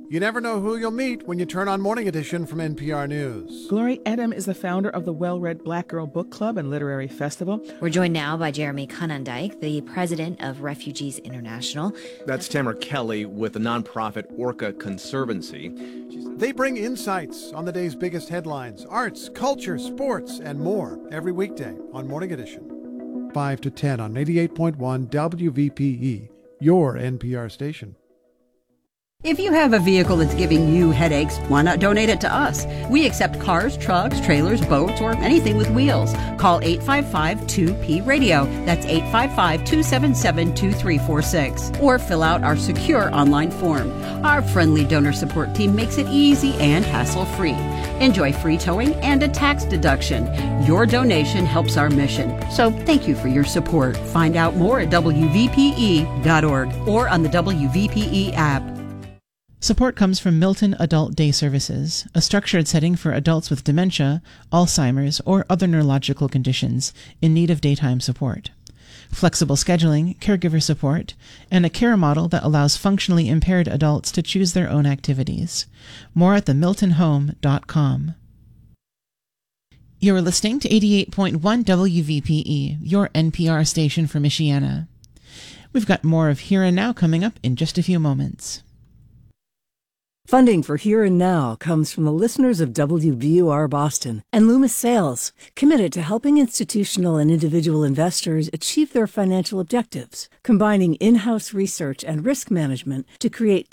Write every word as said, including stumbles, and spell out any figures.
You never know who you'll meet when you turn on Morning Edition from N P R News. Glory Edom is the founder of the Well-Read Black Girl Book Club and Literary Festival. We're joined now by Jeremy Conondike, the president of Refugees International. That's Tamara Kelly with the nonprofit Orca Conservancy. They bring insights on the day's biggest headlines, arts, culture, sports, and more every weekday on Morning Edition. five to ten on eighty-eight point one W V P E, your N P R station. If you have a vehicle that's giving you headaches, why not donate it to us? We accept cars, trucks, trailers, boats, or anything with wheels. Call eight five five two P radio. That's eight five five, two seven seven, two three four six. Or fill out our secure online form. Our friendly donor support team makes it easy and hassle-free. Enjoy free towing and a tax deduction. Your donation helps our mission. So thank you for your support. Find out more at W V P E dot org or on the W V P E app. Support comes from Milton Adult Day Services, a structured setting for adults with dementia, Alzheimer's, or other neurological conditions in need of daytime support. Flexible scheduling, caregiver support, and a care model that allows functionally impaired adults to choose their own activities. More at the milton home dot com. You're listening to eighty-eight point one W V P E, your N P R station for Michiana. We've got more of Here and Now coming up in just a few moments. Funding for Here and Now comes from the listeners of W B U R Boston and Loomis Sales, committed to helping institutional and individual investors achieve their financial objectives, combining in-house research and risk management to create